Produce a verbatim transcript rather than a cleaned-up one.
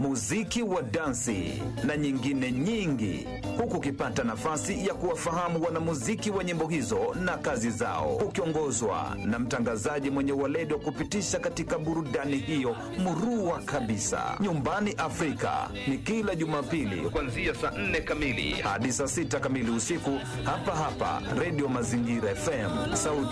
muziki wa dansi na nyingine nyingi, huku ukipata nafasi ya kuwafahamu wanamuziki wa nyimbo hizo na kazi zao, ukiongozwa na mtangazaji mwenye weledi wa kupitisha katika burudani hiyo murua kabisa. Nyumbani Afrika ni kila Jumapili kuanzia saa nne kamili hadi saa sita kamili usiku, hapa hapa Radio Mazingira F M, sauti